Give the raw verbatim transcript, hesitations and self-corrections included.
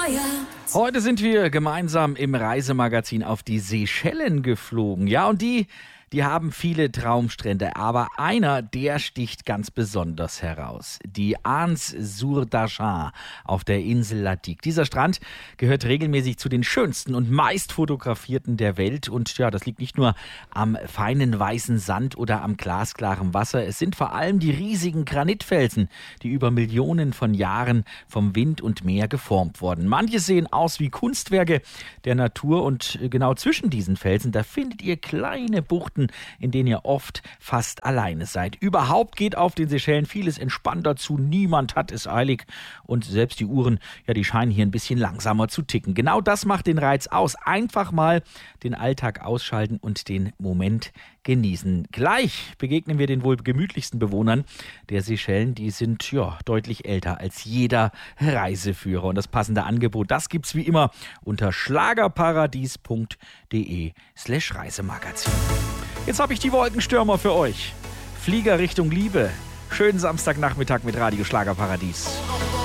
Heute sind wir gemeinsam im Reisemagazin auf die Seychellen geflogen. Ja, und die, die haben viele Traumstrände, aber einer, der sticht ganz besonders heraus. Die Anse-sur-Dachin auf der Insel Ladik. Dieser Strand gehört regelmäßig zu den schönsten und meist fotografierten der Welt. Und ja, das liegt nicht nur am feinen weißen Sand oder am glasklaren Wasser. Es sind vor allem die riesigen Granitfelsen, die über Millionen von Jahren vom Wind und Meer geformt wurden. Manche sehen aus wie Kunstwerke der Natur und genau zwischen diesen Felsen, da findet ihr kleine Buchten, in denen ihr oft fast alleine seid. Überhaupt geht auf den Seychellen vieles entspannter zu. Niemand hat es eilig und selbst die Uhren, ja, die scheinen hier ein bisschen langsamer zu ticken. Genau das macht den Reiz aus. Einfach mal den Alltag ausschalten und den Moment genießen. Gleich begegnen wir den wohl gemütlichsten Bewohnern der Seychellen. Die sind ja deutlich älter als jeder Reiseführer. Und das passende Angebot, das gibt's wie immer unter schlagerparadies.de slash Reisemagazin. Jetzt habe ich die Wolkenstürmer für euch. Flieger Richtung Liebe. Schönen Samstagnachmittag mit Radio Schlagerparadies.